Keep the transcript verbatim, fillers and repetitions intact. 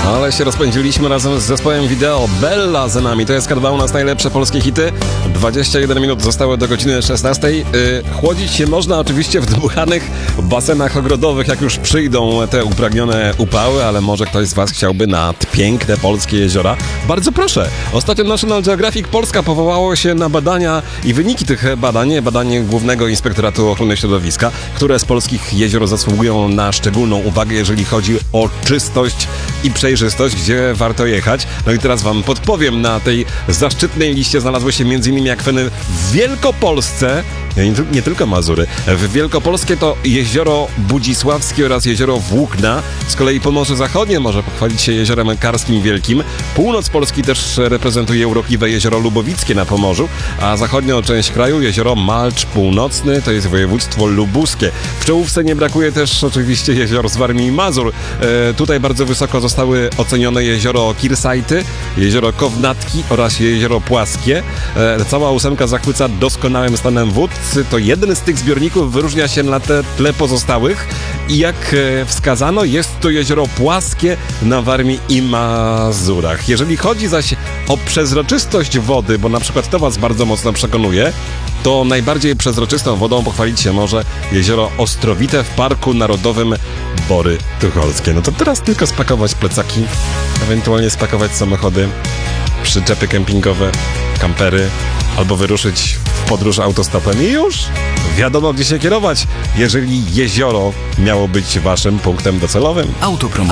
Ale się rozpędziliśmy razem z zespołem wideo. Bella za nami. To jest K dwa u nas najlepsze polskie hity. dwadzieścia jeden minut zostało do godziny szesnastej. Yy, chłodzić się można oczywiście w dmuchanych basenach ogrodowych, jak już przyjdą te upragnione upały, ale może ktoś z was chciałby nad piękne polskie jeziora. Bardzo proszę. Ostatnio National Geographic Polska powołało się na badania i wyniki tych badań, badanie Głównego Inspektoratu Ochrony Środowiska, które z polskich jezior zasługują na szczególną uwagę, jeżeli chodzi o czystość i przejrzystość, gdzie warto jechać. No i teraz wam podpowiem, na tej zaszczytnej liście znalazły się m.in. akweny w Wielkopolsce, nie, nie tylko Mazury. W Wielkopolskie to jezioro Budzisławskie oraz jezioro Włókna. Z kolei Pomorze Zachodnie może pochwalić się jeziorem Karskim Wielkim. Północ Polski też reprezentuje urokliwe jezioro Lubowickie na Pomorzu, a zachodnią część kraju jezioro Malcz Północny, to jest województwo lubuskie. W czołówce nie brakuje też oczywiście jezior z Warmii i Mazur. E, tutaj bardzo wysoko zostały ocenione jezioro Kirsajty, jezioro Kownatki oraz jezioro Płaskie. E, cała ósemka zachwyca doskonałym stanem wód. To jeden z tych zbiorników wyróżnia się na tle pozostałych i jak e, wskazano, jest to jezioro Płaskie na Warmii i Mazurach. Jeżeli chodzi zaś o przezroczystość wody, bo na przykład to was bardzo mocno przekonuje, to najbardziej przezroczystą wodą pochwalić się może jezioro Ostrowite w Parku Narodowym Bory Tucholskie. No to teraz tylko spakować plecaki, ewentualnie spakować samochody, przyczepy kempingowe, kampery, albo wyruszyć w podróż autostopem i już wiadomo, gdzie się kierować, jeżeli jezioro miało być waszym punktem docelowym. Autopromo.